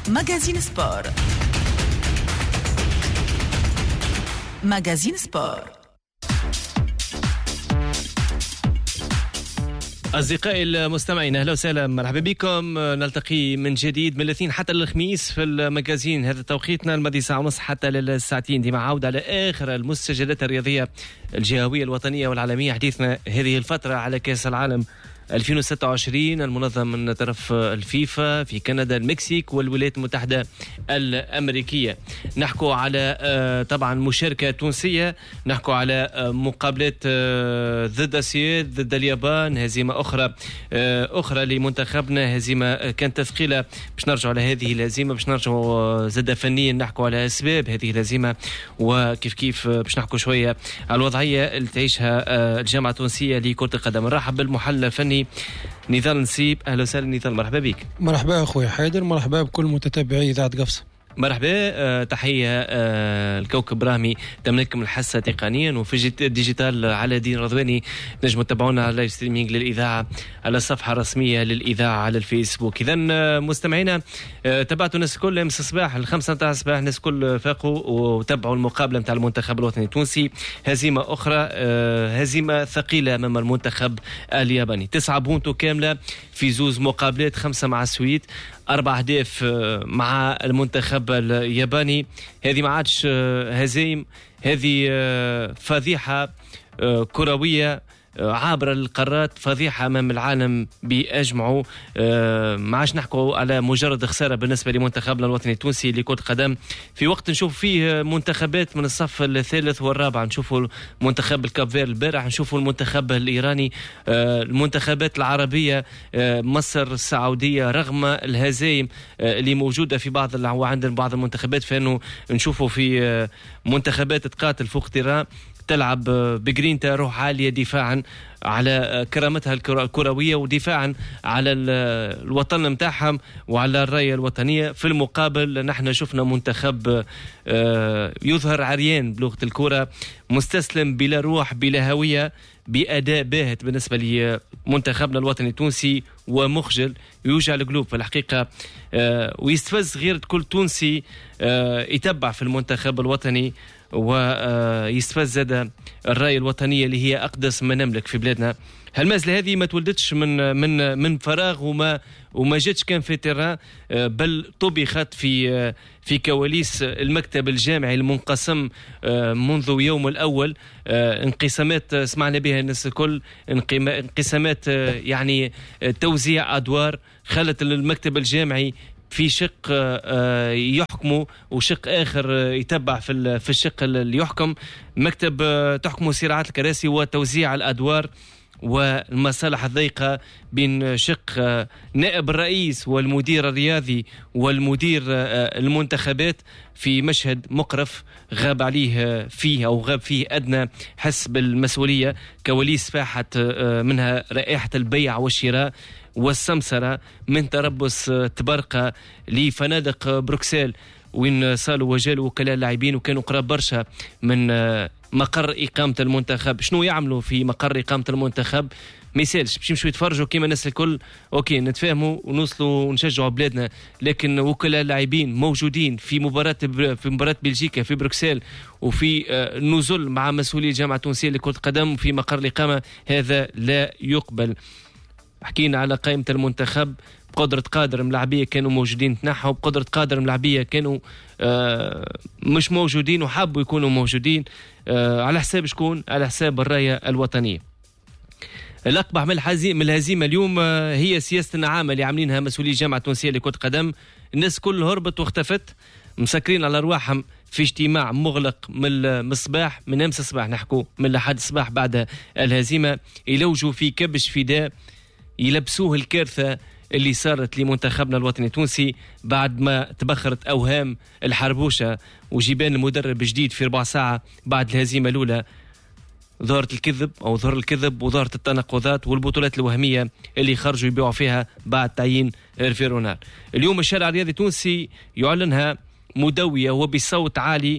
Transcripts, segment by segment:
ماغازين سبور. ماغازين سبور. أصدقائي المستمعين، أهلا وسهلا، مرحبا بكم. نلتقي من جديد من الاثنين حتى الخميس في المجازين. هذا توقيتنا الماضي ساعة ونص حتى للساعتين دي، مع عودة على آخر المستجدات الرياضية الجهوية الوطنية والعالمية. حديثنا هذه الفترة على كأس العالم 2026 المنظم من طرف الفيفا في كندا، المكسيك والولايات المتحدة الأمريكية. نحكو على طبعا مشاركة تونسية، نحكو على مقابلات ضد أسياد، ضد اليابان، هزيمة أخرى لمنتخبنا، هزيمة كانت تثقيلة. باش نرجعوا على هذه الهزيمة، باش نرجعوا زاد فنيا نحكو على أسباب هذه الهزيمة، وكيف باش نحكو شوية على الوضعية اللي تعيشها الجامعة التونسية لكرة القدم. نرحب بالمحلل الفني نضال نسيب. اهلا وسهلا نضال، مرحبا بك. مرحبا اخوي حيدر، مرحبا بكل متابعي اذاعه قفصه. مرحبا. تحيه الكوكب رامي تملككم الحاسه تقنيا، وفي الديجيتال على دين رضواني. نجموا تتابعونا على اللايف ستريمينج للاذاعه على الصفحه الرسميه للاذاعه على الفيسبوك. اذا مستمعينا، تابعتوا الناس الكل امس الصباح 5 تاع الصباح، الناس الكل فاقوا وتابعوا المقابله نتاع المنتخب الوطني التونسي. هزيمه اخرى، هزيمه ثقيله امام المنتخب الياباني. 9 بونتو كامله في 2 مقابلات، 5 مع السويد، 4 أهداف مع المنتخب الياباني. هذه ما عادش هزيم، هذه فضيحة كروية عابرة للقارات، فضيحة أمام العالم بأجمعه. ما عادش نحكوا على مجرد خسارة بالنسبة لمنتخبنا الوطني التونسي لكرة القدم، في وقت نشوف فيه منتخبات من الصف الثالث والرابع. نشوفوا المنتخب الكابفير البارح، نشوفوا المنتخب الإيراني، المنتخبات العربية، مصر، السعودية، رغم الهزايم اللي موجودة في عند بعض المنتخبات، فإنه نشوفوا في منتخبات تقاتل فوق تيران، تلعب بجرينتا، روح عالية دفاعا على كرامتها الكروية ودفاعا على الوطن متاعهم وعلى الراية الوطنية. في المقابل نحن شفنا منتخب يظهر عريان بلغة الكرة، مستسلم، بلا روح، بلا هوية، بأداء باهت بالنسبة لمنتخبنا الوطني التونسي، ومخجل يوجع القلوب في الحقيقة. ويستفز غير كل تونسي يتبع في المنتخب الوطني، ويستفز زاد الراية الوطنية اللي هي أقدس ما نملك في بلادنا. هالمسألة هذه ما تولدتش من فراغ، وما جاتش كان في تيران، بل طبخت في كواليس المكتب الجامعي المنقسم منذ يوم الأول. انقسامات سمعنا بها الناس الكل، انقسامات يعني توزيع أدوار، خلت المكتب الجامعي في شق يحكمه وشق آخر يتبع في الشق اللي يحكم. مكتب تحكمه صراعات الكراسي وتوزيع الأدوار والمصالح الضيقة بين شق نائب الرئيس والمدير الرياضي والمدير المنتخبات، في مشهد مقرف غاب عليه فيه أو غاب فيه أدنى حس بالمسؤولية. كواليس فاحت منها رائحة البيع والشراء والسمسرة، من تربص تبرقة لفنادق بروكسل، وين صالوا وجالوا وكلاء اللاعبين وكانوا قراب برشا من مقر إقامة المنتخب. شنو يعملوا في مقر إقامة المنتخب؟ ما يسالش، باش يمشوا يتفرجوا كيما الناس الكل. اوكي، نتفاهموا ونوصلوا ونشجعوا بلادنا، لكن وكلاء اللاعبين موجودين في مباراة بلجيكا في بروكسل، وفي نزل مع مسؤولي الجامعة التونسية لكرة القدم في مقر الإقامة، هذا لا يقبل. حكينا على قائمة المنتخب، بقدرة قادر ملاعبية كانوا موجودين تنحوا، بقدرة قادر ملاعبية كانوا مش موجودين وحابوا يكونوا موجودين. على حساب شكون؟ على حساب الراية الوطنية. الأقبح من الهزيمة اليوم هي سياسة النعامة اللي عاملينها مسؤولي الجامعة التونسية لكرة القدم. الناس كل هربت واختفت، مسكرين على أرواحهم في اجتماع مغلق من الصباح، من أمس الصباح نحكوا، من لحد الصباح بعد الهزيمة، يلوجوا في كبش فداء، يلبسوه الكارثة اللي صارت لمنتخبنا الوطني التونسي بعد ما تبخرت أوهام الحربوشة وجيبان المدرب جديد في 4 ساعة بعد الهزيمة الأولى. ظهر الكذب وظهرت التناقضات والبطولات الوهمية اللي خرجوا يبيعوا فيها بعد تعيين هيرفي رونال. اليوم الشارع الرياضي التونسي يعلنها مدوية وبصوت عالي،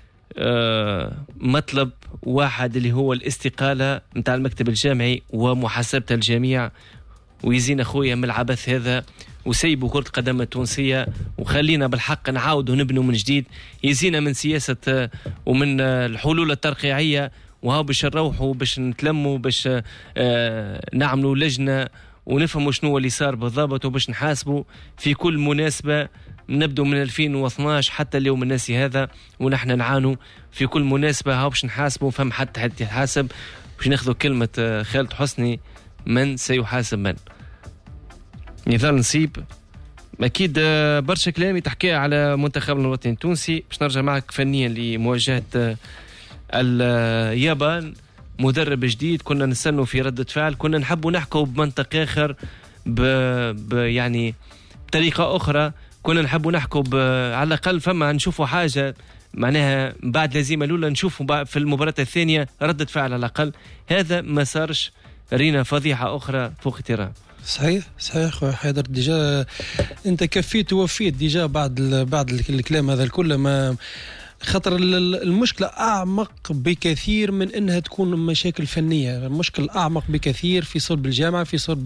مطلب واحد اللي هو الاستقالة متاع المكتب الجامعي ومحاسبة الجميع. ويزين أخويا من العبث هذا وسيبوا كرة القدم التونسية وخلينا بالحق نعاود ونبنوا من جديد. يزينا من سياسة ومن الحلول الترقيعية، وهو باش نروحوا باش نتلموا باش نعملوا لجنة ونفهموا شنو اللي صار بالضبط، وباش نحاسبوا في كل مناسبة. نبدو من 2012 حتى اليوم الناسي هذا ونحن نعانوا في كل مناسبة. هاو باش نحاسبوا، فهم حتى يتحاسب. باش ناخذوا كلمة خالد حسني: من سيحاسب من. نضال نصيب أكيد برشا كلامي تحكي على منتخبنا الوطني التونسي. باش نرجع معك فنيا لمواجهة اليابان، مدرب جديد كنا نستنوا في ردة فعل، كنا نحبوا نحكوا بمنطق آخر يعني بطريقة أخرى، كنا نحبوا نحكوا على الأقل فما نشوفوا حاجة معناها بعد الهزيمة الأولى نشوفوا في المباراة الثانية ردة فعل على الأقل. هذا ما صارش، رينا فضيحة أخرى فوق التراب. صحيح خويا حيدر، ديجا انت كفيت ووفيت ديجا بعد الكلام هذا الكل. ما خطر المشكلة أعمق بكثير من أنها تكون مشاكل فنية. المشكلة أعمق بكثير في صلب الجامعة، في صلب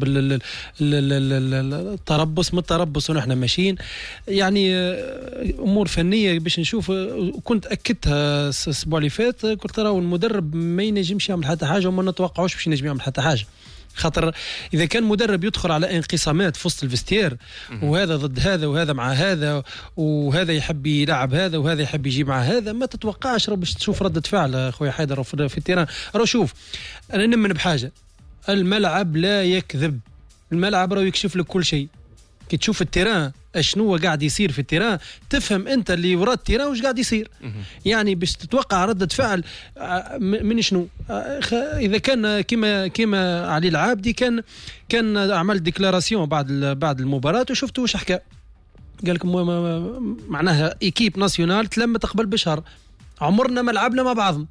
التربص من التربص ونحن ماشيين يعني أمور فنية باش نشوف. كنت أكدتها الأسبوع اللي فات، قلت ترى المدرب ما ينجمش يعمل حتى حاجة وما نتوقعوش باش ينجم يعمل حتى حاجة. خاطر إذا كان مدرب يدخل على انقسامات في وسط الفستير، وهذا ضد هذا وهذا مع هذا وهذا يحب يلعب هذا وهذا يحب يجي مع هذا، ما تتوقعش باش تشوف ردة فعل خويا حيدر في التيران. شوف أنا نمن بحاجة، الملعب لا يكذب، الملعب راه يكشف لك كل شيء. كي تشوف التيران اشنو قاعد يصير في التيران تفهم انت اللي وراء التيران واش قاعد يصير. يعني باش تتوقع ردة فعل من شنو. اذا كان كيما علي العابدي كان عمل ديكلاراسيون بعد المباراة وشفتوا واش حكى. قال لكم معناها ايكيب ناسيونال تلمت قبل بشهر، عمرنا ما لعبنا مع بعضنا.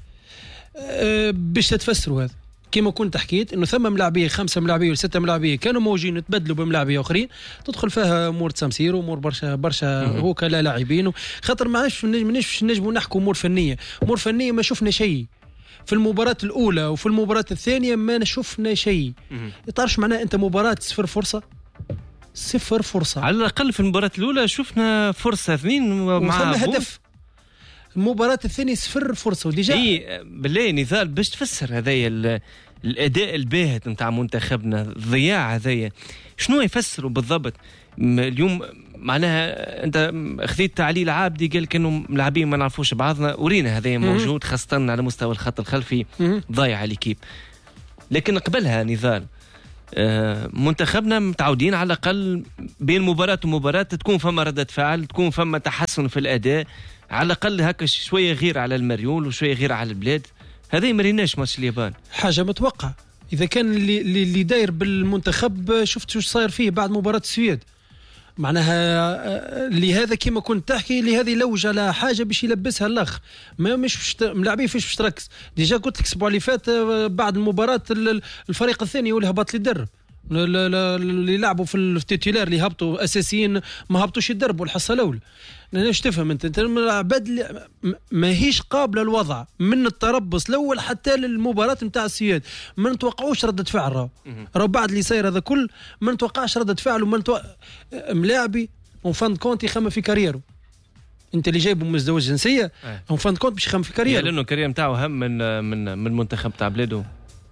باش تفسروا هذا كما كنت حكيت انه ثم ملاعبيه 5 ملاعبيه ولا 6 ملاعبيه كانوا موجودين يتبدلوا بملاعبيه اخرين، تدخل فيها امور تسمسير وامور برشا هوكا لا لاعبين. خاطر ما نجموا نحكوا امور فنيه ما شفنا شيء في المباراة الأولى وفي المباراة الثانية، ما شفنا شيء. يطارش معناه أنت مباراة صفر فرصة على الأقل. في المباراة الأولى شفنا فرصة 2 مع هدف، المباراة الثانية 0 فرصة. وديجا بالله نضال باش تفسر هذايا الأداء الباهت نتاع منتخبنا، الضياع هذايا شنو يفسروا بالضبط اليوم؟ معناها أنت خذيت تعليل عابدي قال كأنه ملاعبين ما نعرفوش بعضنا، ورينا هذايا موجود خاصة على مستوى الخط الخلفي ضايع الكيب. لكن قبلها نضال منتخبنا متعودين على الأقل بين مباراة ومباراة تكون فما ردة فعل، تكون فما تحسن في الأداء على الأقل، هكا شوية غير على المريول وشوية غير على البلاد. هذا ما ريناش ماتش اليابان، حاجة متوقع. إذا كان اللي داير بالمنتخب شفت شو صاير فيه بعد مباراة السويد، معناها لهذا كما كنت تحكي لهذا يلوج على حاجة باش يلبسها الأخ، ما مش ملاعبين فيش باش تركز. ديجا قلت لك الأسبوع اللي فات بعد المباراة الفريق الثاني هو اللي هبط يدرب، اللي لعبوا في التيتولار اللي هبطوا أساسيين ما هبطوش يدربوا الحصة الأولى. ليش تفهم انت بدل ما هيش قابله الوضع من التربص الاول حتى للمباراه نتاع السياد. ما نتوقعوش رده فعل راه بعد اللي صاير هذا كل ما نتوقعش رده فعل. وما ملاعبي اون فان كونت يخمم في كاريره. انت اللي جايبه مزدوج جنسيه اون فان كونت باش يخمم في كاريره، لانه الكارير نتاعو اهم من المنتخب تاع بلاده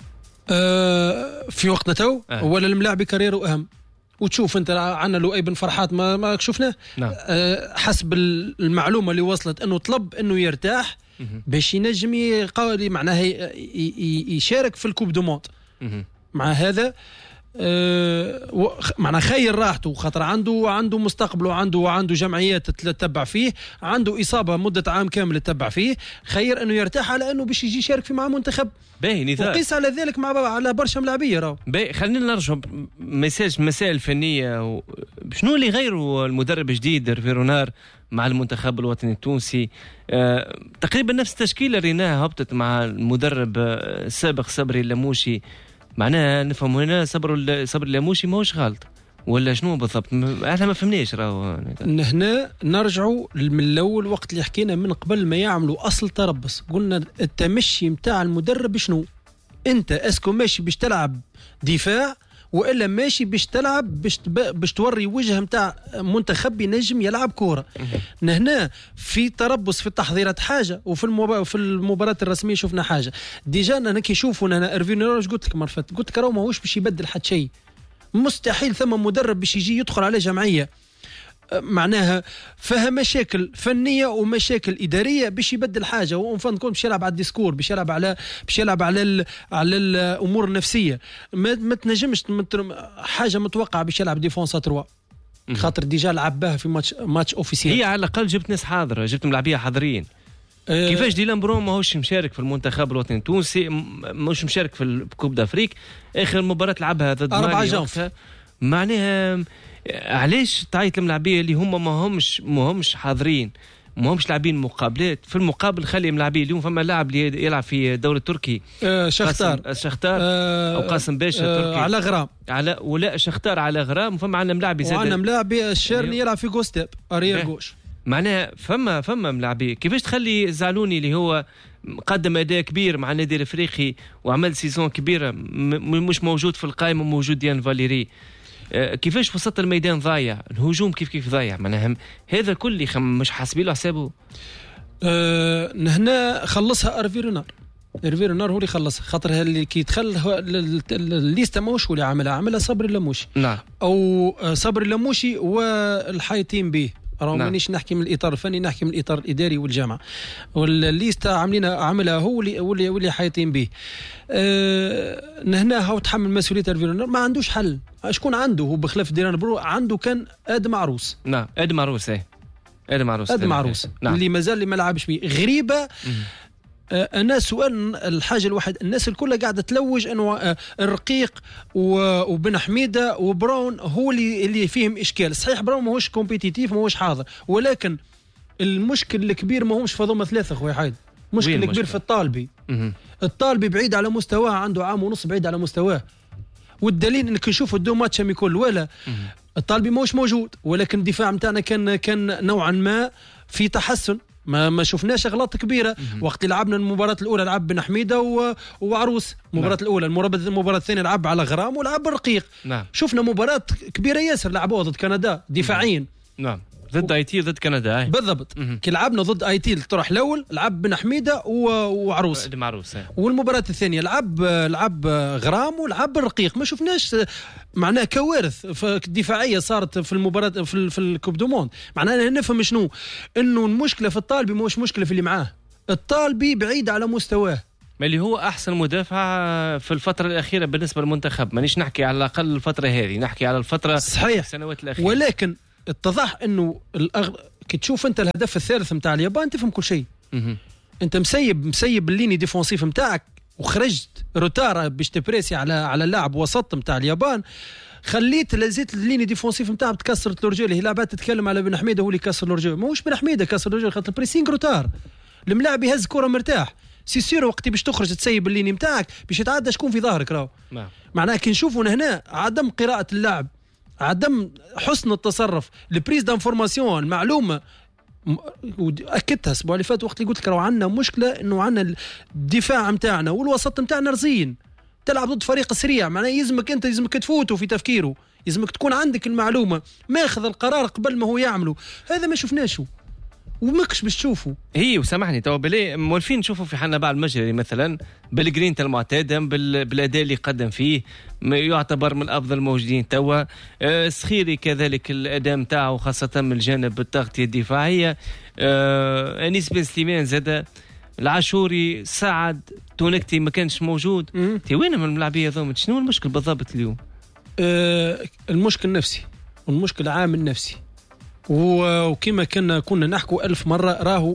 في وقتنا تو ولا الملاعبي كاريره اهم. وتشوف انت عنا لؤي بن فرحات ما شفناه. نعم. حسب المعلومه اللي وصلت انه طلب انه يرتاح باش ينجم معناها يشارك في الكوب دو موند. مع هذا معناها خير راحته، خاطر عنده مستقبل وعنده جمعيات تتبع فيه، عنده إصابة مدة عام كامل تتبع فيه. خير أنه يرتاح على أنه باش يجي يشارك في مع منتخب. وقيس على ذلك على برشا ملاعبية راهو. خلينا نرجع مسائل فنية. شنو اللي غيروا المدرب الجديد ريفيرونار مع المنتخب الوطني التونسي؟ تقريبا نفس التشكيلة ريناها هبطت مع المدرب السابق صبري اللاموشي. معناها نفهم هنا صبر اللاموشي ماهوش غلط ولا شنو بالضبط؟ احنا ما فهمناش راهو. هنا نرجعوا من الاول وقت اللي حكينا من قبل ما يعملوا اصل تربص، قلنا التمشي متاع المدرب شنو؟ انت اسكو ماشي باش تلعب دفاع والا ماشي باش تلعب باش توري وجه نتاع منتخب ينجم يلعب كوره. هنا في تربص في التحضيرات حاجه، وفي المباراه الرسميه شفنا حاجه. ديجا انا كي نشوفوا انا ايرفين روش قلت لك مرفت، قلت لك راهو ماهوش باش يبدل حتى شيء، مستحيل ثم مدرب باش يجي يدخل على جمعيه معناها فيها مشاكل فنيه ومشاكل اداريه باش يبدل حاجه. وانفان كون باش يلعب على الديسكور، باش يلعب على الامور النفسيه. ما تنجمش حاجه متوقعه باش يلعب ديفونس 3 خاطر ديجا لعب بها في ماتش اوفيسيال. هي على الاقل جبت ناس حاضره، جبت ملاعبيه حاضرين. كيفاش ديلان برون ماهوش مشارك في المنتخب الوطني التونسي، ماهوش مشارك في الكوب دافريك، اخر مباراه لعبها ضد 4 جانفي. معناها علاش تعيط الملاعبيه اللي هم ما همش حاضرين، ما همش لاعبين مقابلات؟ في المقابل خلي ملاعبيه. اليوم فما لاعب اللي يلعب في الدوري التركي شختار او قاسم باشا تركي على غرام، على ولا شختار على غرام. فما عندنا ملاعبي زاد، وعندنا ملاعبي الشرني يلعب في غوستاب اريال غوش. معناها فما ملاعبيه. كيفاش تخلي الزعلوني اللي هو قدم اداء كبير مع النادي الافريقي وعمل سيزون كبيره مش موجود في القائمه، موجود ديان فاليري؟ كيفاش وسط الميدان ضايع، الهجوم كيف ضايع؟ معناها هذا كل مش حاسبين له حسابه. هنا خلصها ارفي رونار هو اللي خلصها، خاطر اللي كي يدخل الليسته ماهوش هو اللي عملها صبري اللموشي. نعم. او صبري اللموشي والحايطين به. راهو مانيش نحكي من الاطار الفني، نحكي من الاطار الاداري والجامعه. والليسته عملها هو واللي حايطين به. هنا هو تحمل مسؤوليه الفيرونر، ما عندوش حل. شكون عنده هو بخلاف ديران برو؟ عنده كان ادم عروس. نعم ادم عروس نعم. اللي مازال اللي ما لعبش فيه غريبه. انا سؤال الحاجه الواحد، الناس الكل قاعده تلوج انه الرقيق وبن حميده وبراون هو اللي فيهم اشكال. صحيح براون ماهوش كومبيتيتيف، ماهوش حاضر، ولكن المشكل الكبير ماهوش في هذوما ثلاثه خويا حايد. مشكل كبير في الطالبي بعيد على مستواه، عنده عام ونص بعيد على مستواه. والدليل انك نشوف الدو ماتش ميكول ولا الطالبي ماهوش موجود، ولكن الدفاع نتاعنا كان نوعا ما في تحسن. ما شفناش اغلاط كبيره. وقت اللي لعبنا المباراه الاولى لعب بن حميده وعروس. المباراه الاولى، المباراه الثانيه لعب على غرام ولعب بالرقيق. شفنا مباراه كبيره ياسر لعبوها ضد كندا دفاعيا. نعم ضد اي تي ضد كندا. بالضبط. كي لعبنا ضد اي تي الطرح الاول لعب بن حميده وعروس. والمباراه الثانيه لعب غرام ولعب بالرقيق. ما شفناش معناها كوارث دفاعيه صارت في المباراه في الكوب دو موند. معناها نفهم شنو انه المشكله في الطالبي، مش مشكله في اللي معاه. الطالبي بعيد على مستواه، ما اللي هو احسن مدافع في الفتره الاخيره بالنسبه للمنتخب. مانيش نحكي على الاقل الفتره هذه، نحكي على الفتره صحيح السنوات الاخيره. ولكن اتضح انه كي تشوف انت الهدف الثالث نتاع اليابان تفهم كل شيء. انت مسيب الليني ديفونسيف نتاعك، وخرجت روتارا باش تبريسي على اللاعب وسط نتاع اليابان، خليت لزيت الليني ديفونسيف نتاعك تكسرت لورجيل. هي لعبات تتكلم على بن حميده هو اللي كسر لورجيل، ماهوش بن حميده كسر لورجيل، خاطر بريسينغ روتار. الملاعب يهز كره مرتاح، سير وقت باش تخرج تسيب الليني نتاعك باش يتعدى شكون في ظهرك. راهو معناها كي نشوفوا هنا عدم قراءه اللعب، عدم حسن التصرف، البريز دانفورماسيون، المعلومه. واكدتها الاسبوع اللي فات وقت اللي قلت لك راهو عندنا مشكله انه عندنا الدفاع نتاعنا والوسط نتاعنا رزين. تلعب ضد فريق سريع، معناه يلزمك تفوتوا في تفكيره، يلزمك تكون عندك المعلومه، ماخذ القرار قبل ما هو يعمله. هذا ما شفناشه وماكش باش تشوفوا. هي وسامحني تو بلي مولفين نشوفوا في حنا بعض المجري مثلا بالجرينتا المعتاده بالاداء اللي قدم فيه يعتبر من افضل الموجودين توا. سخيري كذلك الاداء نتاعو خاصه من الجانب التغطيه الدفاعيه. انيس بن سليمان زاد، العاشوري، سعد، تونكتي ما كانش موجود. تي وين من الملاعبيه هذوما؟ شنو المشكل بالضبط اليوم؟ المشكل نفسي، والمشكل عامل نفسي. وكما كنا نحكوا 1000 مرة، راهو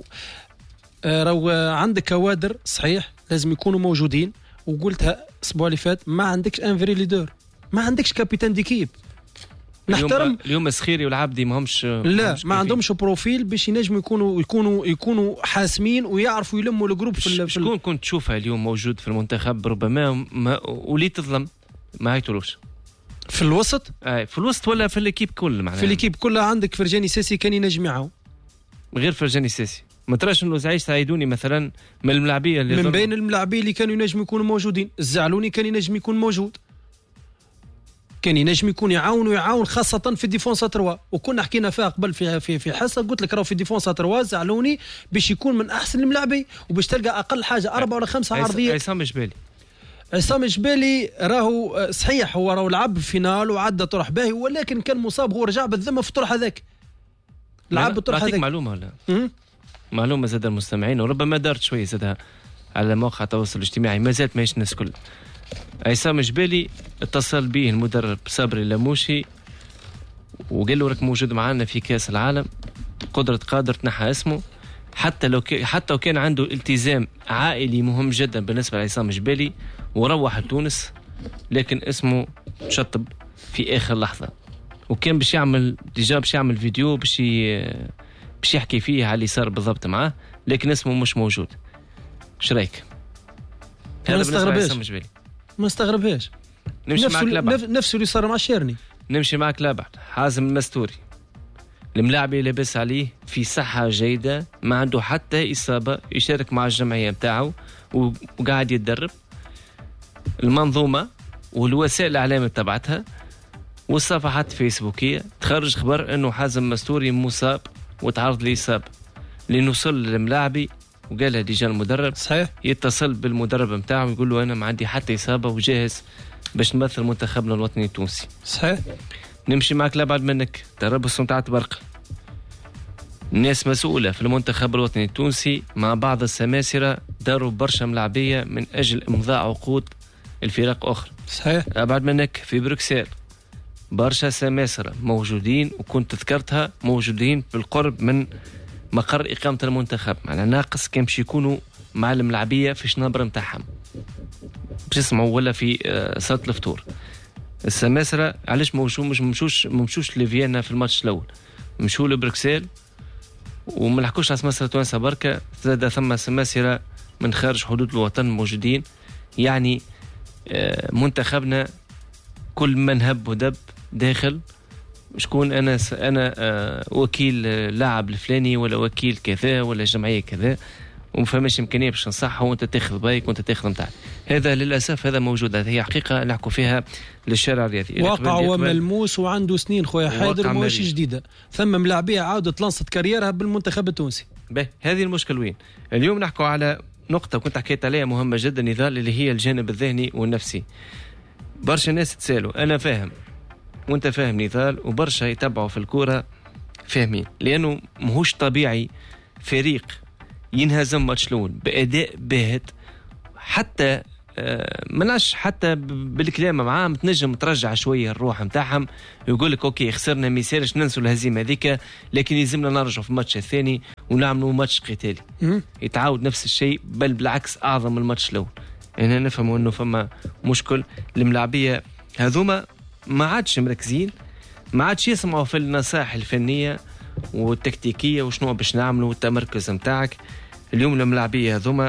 عندك كوادر صحيح لازم يكونوا موجودين. وقلتها الأسبوع اللي فات، ما عندكش انفري ليدر، ما عندكش كابيتان ديكيب. نحترم اليوم السخيري والعبدي ما عندهمش بروفيل باش ينجموا يكونوا حاسمين ويعرفوا يلموا الجروب. شكون كنت تشوفها اليوم موجود في المنتخب ربما وليت تظلم ما هيتروش في الوسط؟ في الوسط ولا في الكيب كل معناها؟ في الكيب كلها. عندك فرجاني ساسي كان ينجم معه، غير فرجاني ساسي ما تراش انه زعيش سعيدوني مثلا من الملاعبيه اللي من بين الملاعبيه اللي كانوا ينجموا يكونوا موجودين. الزعلوني كان ينجم يكون موجود. كان ينجم يكون يعاون خاصه في ديفونسا 3 وكنا حكينا فيها قبل في حصه قلت لك راهو في ديفونسا 3 زعلوني باش يكون من احسن الملاعبين وباش تلقى اقل حاجه 4 ولا 5 عرضيه. عصام جبالي راهو صحيح هو راهو لعب فينال وعدى طرح باهي ولكن كان مصاب هو رجع بالذمه في الطرح هذاك لعب بالطرح هذاك. معلومه ولا معلومه زاد المستمعين وربما دارت شويه زادها على مواقع التواصل الاجتماعي ما زالت ماهيش الناس الكل. عصام جبالي اتصل به المدرب صابري لاموشي وقال له راك موجود معنا في كاس العالم قادر تنحى اسمه حتى لو كان عنده التزام عائلي مهم جدا بالنسبه لعصام جبالي وروح لتونس لكن اسمه شطب في اخر لحظه وكان باش يعمل فيديو باش يحكي فيه على اللي صار بالضبط معاه لكن اسمه مش موجود. ايش رايك؟ ما استغربهاش نمشي معك لبعض نفس اللي صار مع شيرني. نمشي معك لبعض. حازم المستوري الملاعب لابس عليه في صحة جيدة ما عنده حتى إصابة يشارك مع الجمعية متاعه وقاعد يتدرب. المنظومة والوسائل الإعلام تبعتها والصفحات الفيسبوكية تخرج خبر أنه حازم مستوري مصاب وتعرض لإصابة لنوصل للملاعبي وقالها ديجا المدرب صحيح يتصل بالمدرب متاعه ويقول له أنا ما عندي حتى إصابة وجاهز باش نمثل منتخبنا الوطني التونسي. صحيح. نمشي معك لبعد منك تربص متاع برقة. الناس مسؤولة في المنتخب الوطني التونسي مع بعض السماسرة داروا برشا ملاعبية من أجل إمضاء عقود الفرق أخرى. صحيح. أبعد منك في بروكسل برشا سماسرة موجودين وكنت ذكرتها موجودين بالقرب من مقر إقامة المنتخب معنا ناقص كان باش يكونوا مع الملاعبية في شنابر متاعهم باش يسمعوا ولا في صلاة الفطور. السماسرة علاش مشوش لفيينا في الماتش الأول مشوا لبروكسل وما نحكوش على سماسرة توانسة بركة زاد ثم سماسرة من خارج حدود الوطن موجودين. يعني منتخبنا كل من هب ودب داخل شكون أنا وكيل لاعب الفلاني ولا وكيل كذا ولا جمعية كذا وما فماش إمكانية باش نصحه وأنت تاخذ بايك وأنت تاخذ متاعك. هذا للأسف هذا موجود. هذه هي حقيقة نحكوا فيها للشارع الرياضي واقع وملموس وعنده سنين خويا حيدر مش جديدة ثم ملاعبية عاودة لنصت كاريرها بالمنتخب التونسي. هذه المشكلة وين اليوم نحكوا على نقطة كنت حكيت عليها مهمة جدا نضال اللي هي الجانب الذهني والنفسي. برشا ناس تسألوا أنا فاهم وأنت فاهم نضال وبرشا يتبعوا في الكورة فاهمين لأنه مهوش طبيعي فريق ينهزم ماتش الأول بأداء باهت حتى مناش حتى بالكلام معاهم تنجم ترجع شوية الروح متاعهم يقول لك أوكي خسرنا ميسالش ننسوا الهزيمة هذيك لكن يلزمنا نرجع في الماتش الثاني ونعملوا ماتش قتالي يتعاود نفس الشيء بل بالعكس أعظم من الماتش الأول. هنا نفهموا أنه فما مشكل الملاعبية هذوما ما عادش مركزين ما عادش يسمعوا في النصائح الفنية والتكتيكية وشنو باش نعملوا والتمركز متاعك. اليوم الملاعبية هذوما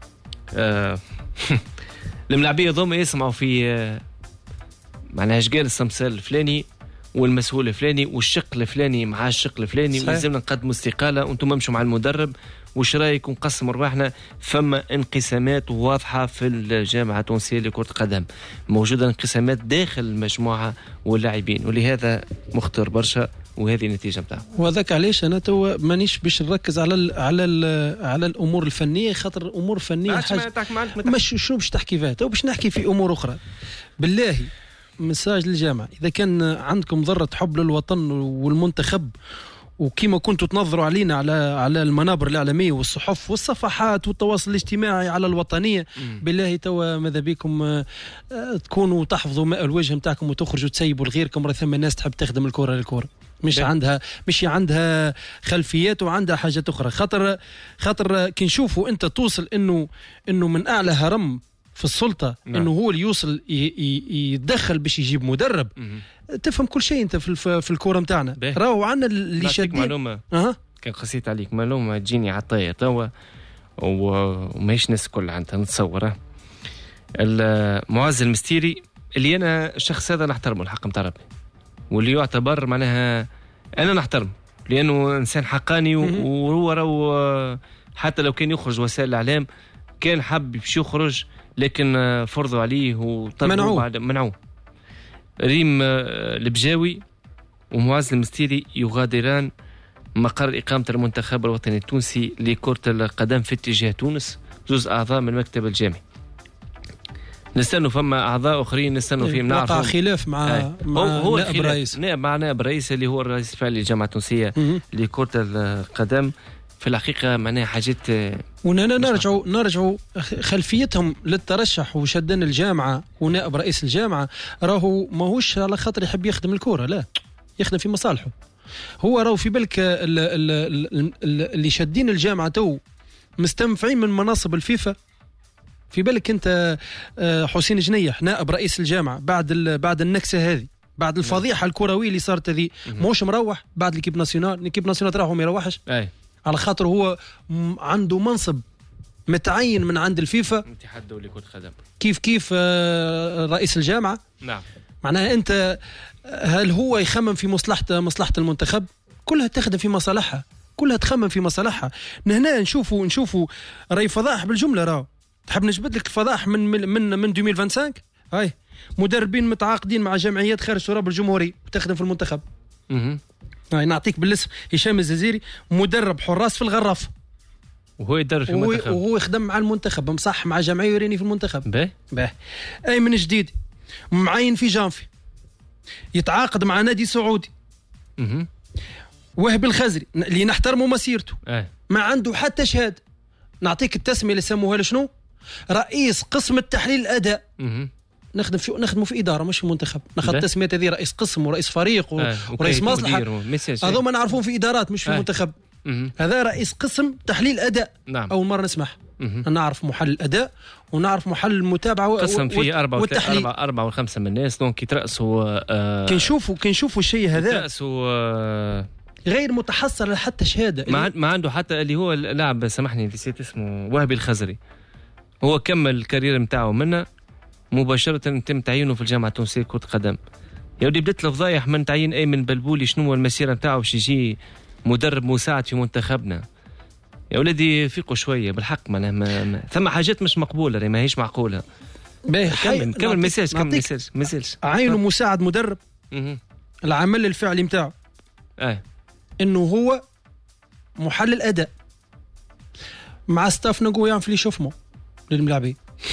الملاعبية هذوما يسمعوا في معناها قال السمسار الفلاني والمسؤول الفلاني والشق الفلاني مع الشق الفلاني ولازمنا نقدموا استقالة وانتم امشوا مع المدرب وش رايكم نقسموا رواحنا. فما انقسامات واضحة في الجامعة التونسية لكرة القدم موجودة انقسامات داخل المجموعة واللاعبين ولهذا مخطر برشا وهذه النتيجة متاعه. وذاك علاش أنا تو مانيش باش نركز على الأمور الفنية خاطر الأمور الفنية مش شنو باش تحكي فيها تو باش نحكي في أمور أخرى. بالله مساج للجامعة إذا كان عندكم ذرة حب للوطن والمنتخب وكما كنتوا تنظروا علينا على المنابر الإعلامية والصحف والصفحات والتواصل الاجتماعي على الوطنية بالله توا ماذا بكم تكونوا تحفظوا ماء الوجه متاعكم وتخرجوا تسيبوا لغيركم. راه ثم الناس تحب تخدم الكرة للكرة مش عندها خلفيات وعندها حاجات أخرى. خاطر كي نشوفوا أنت توصل إنه من أعلى هرم في السلطة إنه هو اللي يوصل يتدخل باش يجيب مدرب تفهم كل شيء أنت في الكورة متاعنا. راهو عنا اللي شادين معلومة كان قصيت عليك معلومة تجيني على الطاير توا وماهيش ناس كل عندها نتصور. المعز المستيري اللي أنا الشخص هذا نحترمه الحق متاع ربي واللي يعتبر معناها أنا نحترم لأنه إنسان حقاني وهو راهو حتى لو كان يخرج وسائل الإعلام كان حب باش يخرج لكن فرضوا عليه وطلبوا منعوه. ريم البجاوي ومعز المستيري يغادران مقر إقامة المنتخب الوطني التونسي لكرة القدم في اتجاه تونس. جزء أعضاء من المكتب الجامعي. نستنوا فما أعضاء آخرين نستنوا فيهم نعرف وقع خلاف مع هو نائب الرئيس. مع نائب الرئيس اللي هو الرئيس الفعلي للجامعة التونسية لكرة القدم. في الحقيقة معناها حاجات نرجعوا خلفيتهم للترشح وشدن الجامعة ونائب رئيس الجامعة راهو ماهوش على خاطر يحب يخدم الكرة، لا يخدم في مصالحه. هو راهو في بالك اللي شادين الجامعة تو مستنفعين من مناصب الفيفا. في بالك انت حسين جنيح نائب رئيس الجامعة بعد النكسة هذه، بعد الفضيحة الكروية اللي صارت هذه، موش مروح بعد الكيب ناسيونال راهو ما يروحش على خاطر هو عنده منصب متعين من عند الفيفا الاتحاد الدولي لكرة القدم كيف رئيس الجامعة. نعم. معناها انت هل هو يخمم في مصلحة المنتخب؟ كلها تخدم في مصالحها، كلها تخمم في مصالحها. هنا نشوفوا راي فضائح بالجملة. راهو تحب نجبد لك الفضائح من 2025 هاي مدربين متعاقدين مع جمعيات خارج تراب الجمهورية وتخدم في المنتخب. هاي نعطيك بالاسم هشام الززيري مدرب حراس في الغراف وهو يدرب في المنتخب وهو يخدم مع المنتخب مصح مع جمعية يريني في المنتخب. باهي اي من جديد معين في جانفي يتعاقد مع نادي سعودي. وهب الخزري اللي نحترمه مسيرته ما عنده حتى شهاده. نعطيك التسميه اللي سموها لشنو؟ رئيس قسم التحليل الاداء. نخدموا في اداره مش في منتخب. ناخذ التسميات هذه رئيس قسم ورئيس فريق ورئيس مصلحه، هذوما نعرفون في ادارات مش في منتخب. هذا رئيس قسم تحليل اداء. نعم. اول مره نسمح. نعرف محلل اداء ونعرف محلل المتابعه قسم فيه 4 و5 من الناس دونك يترأسوا كنشوفوا الشيء هذا يترأسوا غير متحصل حتى شهاده. ما عنده حتى اللي هو اللاعب سامحني نسيت اسمه وهبي الخزري. هو كمل الكارير نتاعو منه مباشره تم تعيينه في الجامعه التونسيه لكرة القدم. يا ودي بدات الفضايح من تعيين ايمن بلبولي شنو هو المسيره نتاعو باش يجي مدرب مساعد في منتخبنا. يا ولدي فيقوا شويه بالحق. ما ثم حاجات مش مقبوله ما هيش معقوله. كمل مساج عينه مساعد مدرب. العمل الفعلي نتاعو انه هو محلل اداء مع ستاف نقول في اللي شوفمو للملاعبين.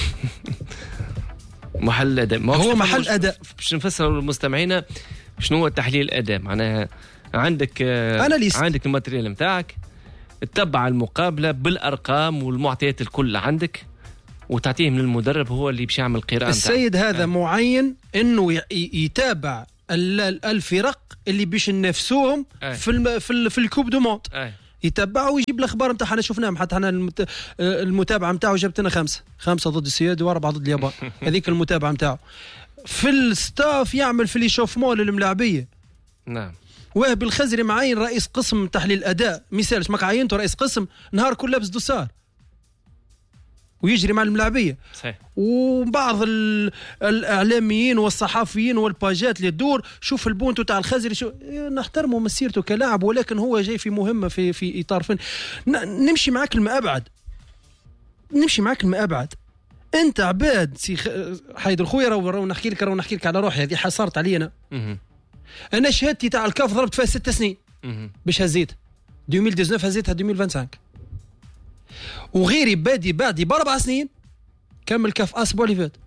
محلل اداء هو محل اداء. باش نفسر للمستمعين شنو هو تحليل الاداء. معناها عندك الماتريال نتاعك تتبع المقابله بالارقام والمعطيات الكل عندك وتعطيهم للمدرب هو اللي باش يعمل قراءه. السيد هذا معين انه يتابع الفرق اللي باش ننافسوهم في الكوب دو موند. يتبعوا ويجيب الاخبار نتاعها. انا شفناهم حتى احنا المتابعه نتاعو جابت لنا 5 ضد السويد و4 ضد اليابان. هذيك المتابعه نتاعو في الستاف يعمل في الاشوفمون للملاعبيه. نعم. وهب الخزري معين رئيس قسم تحليل اداء. مثالش ماك عينته رئيس قسم نهار كل لابس دوسار ويجري مع الملاعبيه. صحيح. وبعض الاعلاميين والصحفيين والباجات اللي تدور شوف البونتو تاع الخزري نحترمه مسيرته كلاعب ولكن هو جاي في مهمه في اطار فن. نمشي معك الماء ابعد. انت عباد سي حيدر خويا راهو نحكي لك على روحي. هذه حصرت علي انا شهادتي تاع الكاف ضربت فيها 6 سنين باش هزيت 2019 هزيتها 2025 وغيري بادي ب4 سنين كمل كاف اسبوع اللي فات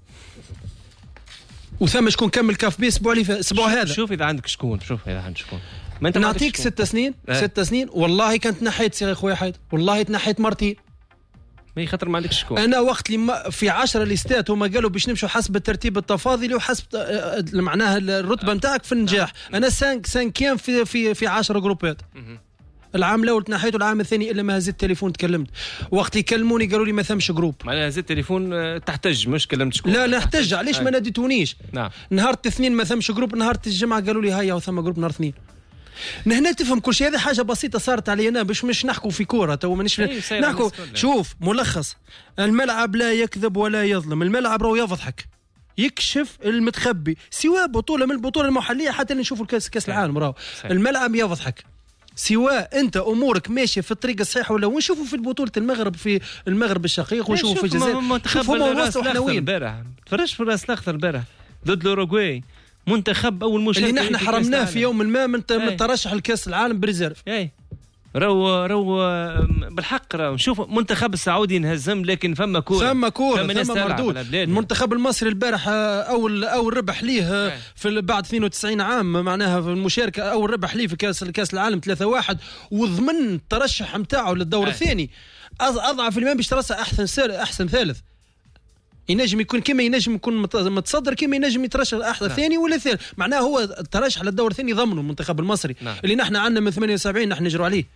وثم شكون كمل كاف بي اسبوع اللي فات الاسبوع هذا. شوف اذا عندك شكون ما انت نعطيك 6 سنين 6 سنين والله كنت نحيت سي خويا حيد والله تنحيت مرتين ما خاطر ما عندكش شكون. انا وقت اللي في 10 ليستات هما قالوا باش نمشوا حسب الترتيب التفاضلي وحسب معناها الرتبه نتاعك في النجاح. انا 5 كان في 10 جروبات. العام الاول تنحيت والعام الثاني الا ما هزيت تليفون تكلمت. وقت يكلموني قالوا لي ما ثمش جروب. معناها هزيت تليفون تحتج مش كلمت شكون. لا نحتج علاش ما ناديتونيش. نعم. نهار الاثنين ما ثمش جروب نهار الجمعه قالوا لي هيا وثم جروب نهار اثنين. هنا تفهم كل شيء. هذه حاجه بسيطه صارت علينا باش مش نحكوا في كوره تو مانيش نحكوا. شوف ملخص الملعب لا يكذب ولا يظلم. الملعب راهو يضحك يكشف المتخبي سواء بطوله من البطوله المحليه حتى نشوفوا كاس العالم راهو الملعب يضحك سواء انت امورك ماشيه في الطريق الصحيح ولا ونشوفوا في بطوله المغرب في المغرب الشقيق ونشوفوا في الجزائر. شوفوا هما وصلوا احنا وين امبارح تفرجت في الراس الاخضر امبارح ضد الاوروغواي منتخب اول مشاركه اللي نحن حرمناه في يوم ما من الترشح لكاس العالم بريزيرف. رو بالحق نشوف منتخب السعودي انهزم، لكن فما كوره فما مردود. المنتخب المصري البارح اول ربح ليه في بعد 92 عام، معناها في المشاركه اول ربح ليه في كاس العالم 3-1، وضمن الترشح نتاعو للدور الثاني. اضعف الامام باش ترشح احسن ثالث، ينجم يكون كما ينجم يكون متصدر، كما ينجم يترشح احسن ثاني ولا ثالث. معناه هو الترشح للدور الثاني ضمنه المنتخب المصري اللي نحن عندنا من 78 نحن نجروا عليه.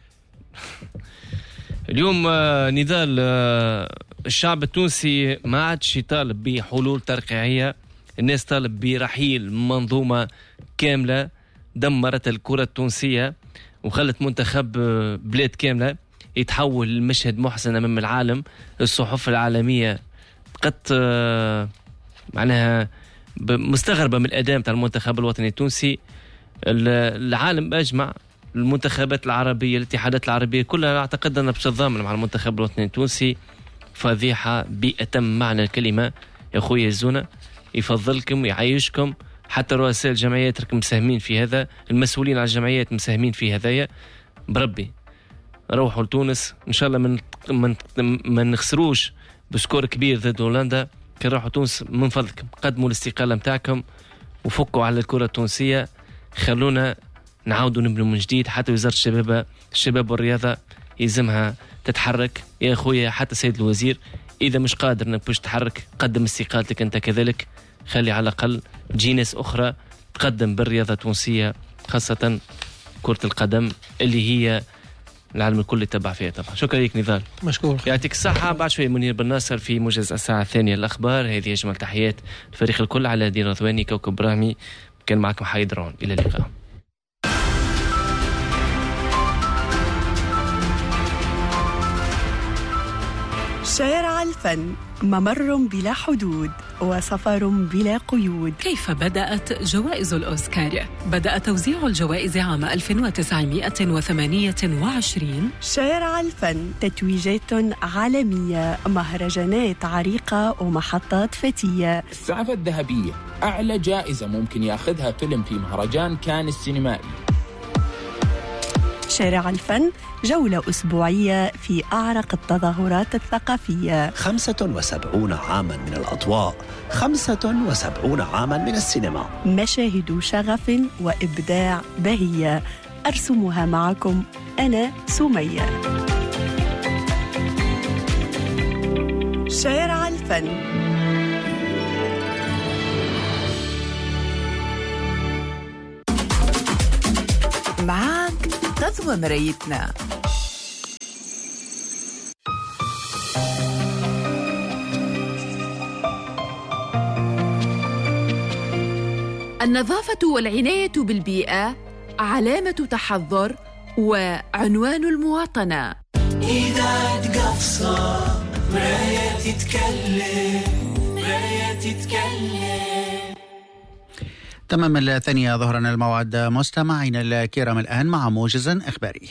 اليوم نضال الشعب التونسي ما عادش يطالب بحلول ترقيعية، الناس طالب برحيل منظومة كاملة دمرت الكرة التونسية وخلت منتخب بلاد كاملة يتحول لمشهد محزن أمام العالم. الصحف العالمية قد معناها مستغربة من الأداء تاع المنتخب الوطني التونسي. العالم أجمع، المنتخبات العربية، الاتحادات العربية كلها اعتقد أنها باش تتضامن مع المنتخب الوطني التونسي. فضيحة بأتم معنى الكلمة يا خويا الزونة، يفضلكم يعيشكم، حتى رؤساء الجمعيات راكم مساهمين في هذا، المسؤولين على الجمعيات مساهمين في هذايا. بربي روحوا لتونس إن شاء الله ما نخسروش بسكور كبير ضد هولندا. كان روحوا تونس من فضلكم قدموا الاستقالة متاعكم وفكوا على الكرة التونسية، خلونا نعاودوا نبنوا من جديد. حتى وزارة الشباب والرياضة يلزمها تتحرك يا أخويا. حتى سيد الوزير إذا مش قادر أنك باش تتحرك قدم استقالتك أنت كذلك، خلي على الأقل تجي ناس أخرى تقدم بالرياضة التونسية، خاصة كرة القدم اللي هي العالم الكل يتبع فيها طبعا. شكرا لك نضال، مشكور، يعطيك الصحة. بعد شوي منير بن ناصر في موجز الساعة الثانية الأخبار. هذه أجمل تحيات الفريق الكل على دين رضواني. كوكب براهمي كان معكم حيد رون، إلى اللقاء. شارع الفن، ممر بلا حدود وسفر بلا قيود. كيف بدأت جوائز الأوسكار؟ بدأ توزيع الجوائز عام 1928. شارع الفن، تتويجات عالمية، مهرجانات عريقة ومحطات فتية. السعفة الذهبية أعلى جائزة ممكن يأخذها فيلم في مهرجان كان السينمائي. شارع الفن، جولة أسبوعية في أعرق التظاهرات الثقافية. 75 عاما من الأضواء، 75 عاما من السينما، مشاهد شغف وإبداع بهية أرسمها معكم أنا سمية. شارع الفن. معاك غزوة مرايتنا. النظافة والعناية بالبيئة علامة تحضر وعنوان المواطنة. إذا تقفصة مراية تتكلم، مراية تتكلم. تمام الثانية ظهرا الموعد. مستمعينا الكرام الآن مع موجز إخباري.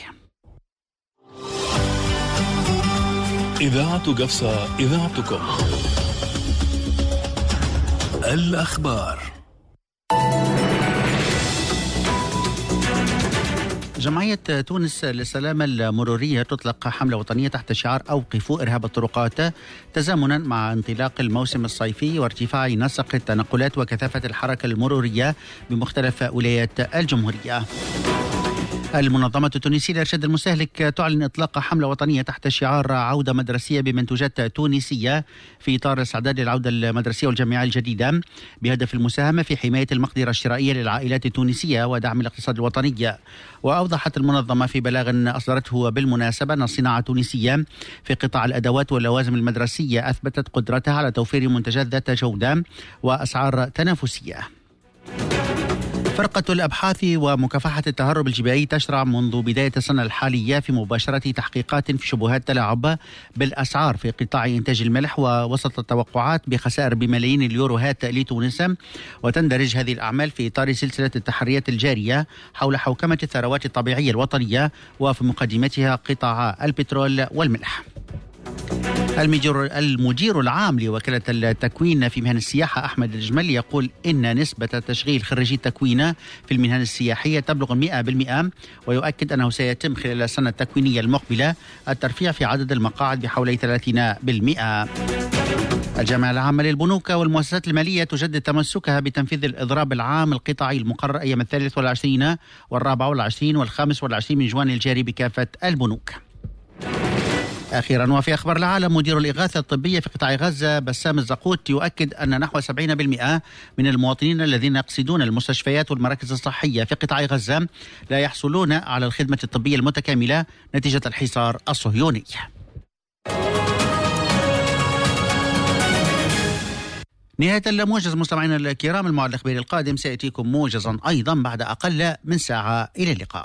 إذاعة قفصة، إذاعتكم. الأخبار. جمعية تونس للسلامة المرورية تطلق حملة وطنية تحت شعار أوقفوا إرهاب الطرقات، تزامنا مع انطلاق الموسم الصيفي وارتفاع نسق التنقلات وكثافة الحركة المرورية بمختلف ولايات الجمهورية. المنظمة التونسية لإرشاد المستهلك تعلن إطلاق حملة وطنية تحت شعار عودة مدرسية بمنتوجات تونسية في إطار استعداد للعودة المدرسية والجامعية الجديدة، بهدف المساهمة في حماية المقدرة الشرائية للعائلات التونسية ودعم الاقتصاد الوطني. وأوضحت المنظمة في بلاغ أصدرته بالمناسبة أن الصناعة التونسية في قطاع الأدوات واللوازم المدرسية أثبتت قدرتها على توفير منتجات ذات جودة وأسعار تنافسية. فرقة الأبحاث ومكافحة التهرب الجبائي تشرع منذ بداية السنة الحالية في مباشرة تحقيقات في شبهات تلاعب بالأسعار في قطاع إنتاج الملح، ووسط التوقعات بخسائر بملايين اليوروهات لتونس. وتندرج هذه الأعمال في إطار سلسلة التحريات الجارية حول حوكمة الثروات الطبيعية الوطنية، وفي مقدمتها قطاع البترول والملح. المدير العام لوكالة التكوين في مهن السياحة أحمد الجملي يقول إن نسبة تشغيل خريجي التكوين في المهن السياحية تبلغ 100%، ويؤكد أنه سيتم خلال السنة التكوينية المقبلة الترفيع في عدد المقاعد بحوالي 30%. الجامعة العامة للبنوك والمؤسسات المالية تجدد تمسكها بتنفيذ الإضراب العام القطاعي المقرر أيام 23 و24 و25 من جوان الجاري بكافة البنوك. أخيرا وفي أخبار العالم، مدير الإغاثة الطبية في قطاع غزة بسام الزقوت يؤكد أن نحو 70% من المواطنين الذين يقصدون المستشفيات والمراكز الصحية في قطاع غزة لا يحصلون على الخدمة الطبية المتكاملة نتيجة الحصار الصهيوني. نهاية الموجز مستمعينا الكرام، الموعد الإخباري القادم سيأتيكم موجزا أيضا بعد أقل من ساعة. إلى اللقاء.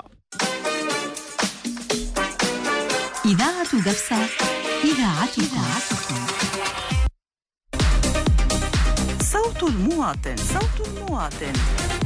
إذاعة قفصة، إذاعتكم. صوت المواطن.